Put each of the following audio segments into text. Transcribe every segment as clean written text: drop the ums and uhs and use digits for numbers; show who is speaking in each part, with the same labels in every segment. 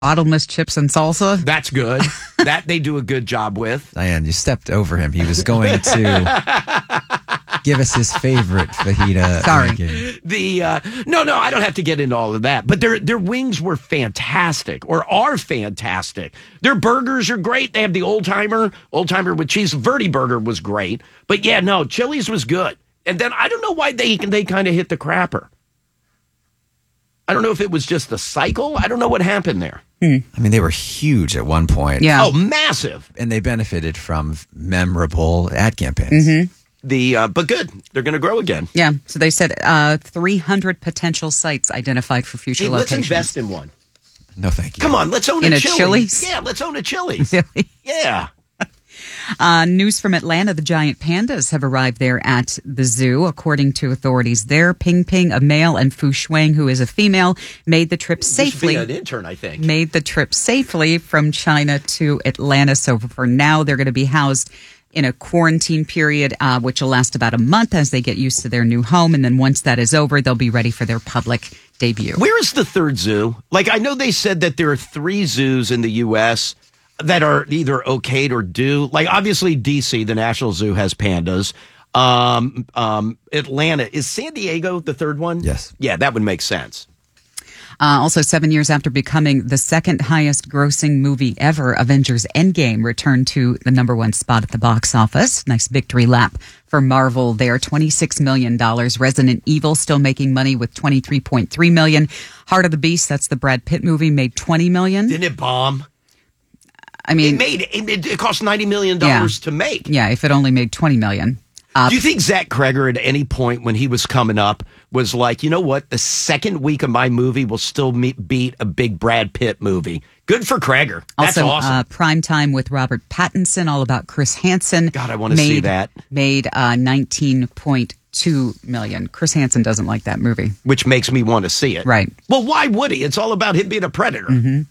Speaker 1: Bottomless chips and salsa.
Speaker 2: That's good. That they do a good job with.
Speaker 3: Diane, you stepped over him. He was going to give us his favorite fajita.
Speaker 1: Sorry.
Speaker 3: ranking.
Speaker 2: No, I don't have to get into all of that. But their wings were fantastic, or are fantastic. Their burgers are great. They have the old timer with cheese. Verde burger was great. But yeah, no, Chili's was good. And then I don't know why they kind of hit the crapper. I don't know if it was just a cycle. I don't know what happened there.
Speaker 3: I mean, they were huge at one point.
Speaker 1: Yeah.
Speaker 2: Oh, massive.
Speaker 3: And they benefited from memorable ad campaigns.
Speaker 2: But good. They're going to grow again.
Speaker 1: Yeah. So they said 300 potential sites identified for future
Speaker 2: Hey, let's
Speaker 1: locations.
Speaker 2: invest in one.
Speaker 3: No, thank you.
Speaker 2: Come on, let's own
Speaker 1: In a
Speaker 2: Chili's.
Speaker 1: Chili's?
Speaker 2: Yeah, let's own a Chili's.
Speaker 1: Really?
Speaker 2: Yeah.
Speaker 1: News from Atlanta, the giant pandas have arrived there at the zoo. According to authorities there, Ping Ping, a male, and Fu Shuang, who is a female, made the trip safely.
Speaker 2: This would be an intern, I think.
Speaker 1: Made the trip safely from China to Atlanta. So for now, they're going to be housed in a quarantine period, which will last about a month as they get used to their new home. And then once that is over, they'll be ready for their public debut.
Speaker 2: Where is the third zoo? Like, I know they said that there are 3 zoos in the U.S. that are either okayed or due. Like, obviously, D.C., the National Zoo, has pandas. Atlanta. Is San Diego the third one?
Speaker 3: Yes.
Speaker 2: Yeah, that would make sense.
Speaker 1: Also, 7 years after becoming the second highest grossing movie ever, Avengers Endgame returned to the number 1 spot at the box office. Nice victory lap for Marvel there. $26 million. Resident Evil still making money with $23.3 million. Heart of the Beast, that's the Brad Pitt movie, made $20 million.
Speaker 2: Didn't it bomb?
Speaker 1: I mean,
Speaker 2: It cost $90 million to make.
Speaker 1: Yeah, if it only made $20 million.
Speaker 2: Do you think Zach Kreger at any point when he was coming up was like, you know what, the second week of my movie will still beat a big Brad Pitt movie? Good for Kreger. That's
Speaker 1: also,
Speaker 2: awesome.
Speaker 1: Prime Time with Robert Pattinson, all about Chris Hansen.
Speaker 2: God, I want to see that.
Speaker 1: Made $19.2 million. Chris Hansen doesn't like that movie.
Speaker 2: Which makes me want to see it.
Speaker 1: Right.
Speaker 2: Well, why would he? It's all about him being a predator.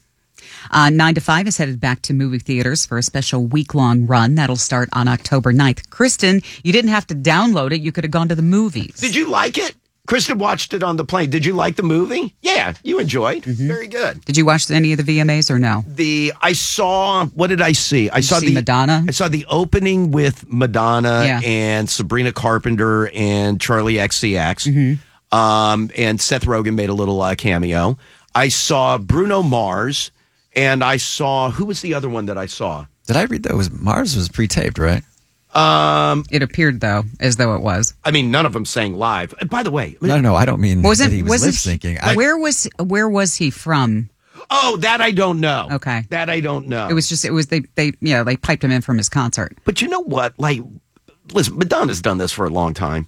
Speaker 1: 9 to 5 is headed back to movie theaters for a special week-long run. That'll start on October 9th. Kristen, you didn't have to download it. You could have gone to the movies.
Speaker 2: Did you like it? Kristen watched it on the plane. Did you like the movie? Yeah, you enjoyed. Very good.
Speaker 1: Did you watch any of the VMAs or no?
Speaker 2: I saw, what did I see? I saw
Speaker 1: Madonna.
Speaker 2: I saw the opening with Madonna
Speaker 1: Yeah.
Speaker 2: and Sabrina Carpenter and Charlie XCX. And Seth Rogen made a little cameo. I saw Bruno Mars. And I saw, who was the other one that I saw?
Speaker 3: Did I read that Mars was pre-taped, right?
Speaker 1: It appeared, though, as though it was.
Speaker 2: I mean, none of them sang live. And by the way,
Speaker 3: No, I don't mean that he was lip
Speaker 1: it-
Speaker 3: syncing.
Speaker 1: Where was he from?
Speaker 2: oh, that I don't know.
Speaker 1: Okay.
Speaker 2: That I don't know.
Speaker 1: They piped him in from his concert.
Speaker 2: But you know what? Like, listen, Madonna's done this for a long time.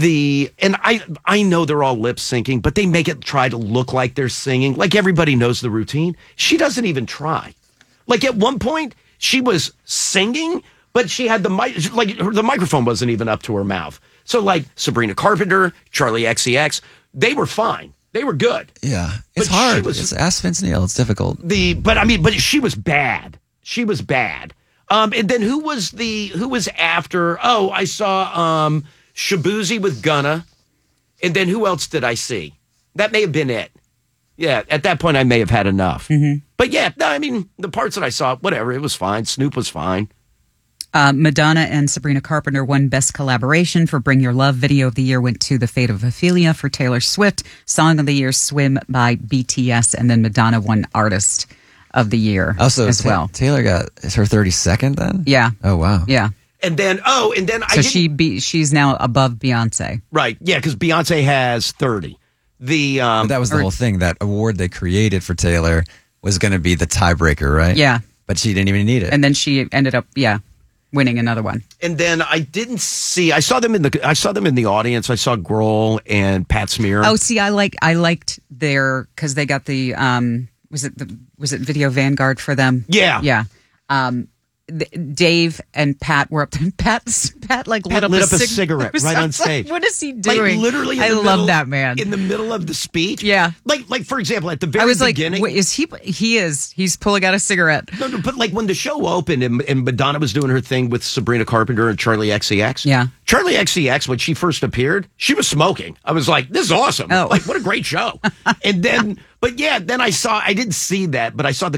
Speaker 2: I know they're all lip syncing, but they make it try to look like they're singing. Like everybody knows the routine. She doesn't even try. Like at one point, she was singing, but she had the microphone wasn't even up to her mouth. So like Sabrina Carpenter, Charlie XCX, they were fine. They were good.
Speaker 3: Yeah, it's
Speaker 2: But
Speaker 3: hard. Ask Vince Neil. It's difficult.
Speaker 2: But she was bad. She was bad. And then who was after? Oh, I saw Shabuzi with Gunna. And then who else did I see? That may have been it. Yeah, at that point I may have had enough. But yeah, no, I mean, the parts that I saw, whatever, it was fine. Snoop was fine.
Speaker 1: Madonna and Sabrina Carpenter won Best Collaboration for Bring Your Love. Video of the Year went to The Fate of Ophelia for Taylor Swift. Song of the Year, Swim by BTS. And then Madonna won Artist of the Year as well.
Speaker 3: Taylor got her 32nd then?
Speaker 1: Yeah.
Speaker 3: Oh, wow.
Speaker 1: Yeah.
Speaker 2: And then
Speaker 1: she's now above Beyonce.
Speaker 2: Right, yeah, because Beyonce has 30.
Speaker 3: But that was the whole thing. That award they created for Taylor was going to be the tiebreaker, right?
Speaker 1: Yeah.
Speaker 3: But she didn't even need it.
Speaker 1: And then she ended up, winning another one.
Speaker 2: And then I saw them in the audience. I saw Grohl and Pat Smear.
Speaker 1: Oh, see, I liked their, because they got the was it Video Vanguard for them?
Speaker 2: Yeah.
Speaker 1: Yeah. Dave and Pat were up there. Pat like lit up
Speaker 2: a cigarette right on stage.
Speaker 1: What is he doing?
Speaker 2: Like literally,
Speaker 1: I love that man.
Speaker 2: In the middle of the speech.
Speaker 1: Yeah.
Speaker 2: Like for example, at the very
Speaker 1: I was
Speaker 2: beginning.
Speaker 1: like, wait, he's pulling out a cigarette.
Speaker 2: No, but like when the show opened and Madonna was doing her thing with Sabrina Carpenter and Charlie XCX.
Speaker 1: Yeah.
Speaker 2: Charlie XCX, when she first appeared, she was smoking. I was like, this is awesome.
Speaker 1: Oh.
Speaker 2: Like, what a great show. And then, but yeah, then I didn't see that, but I saw the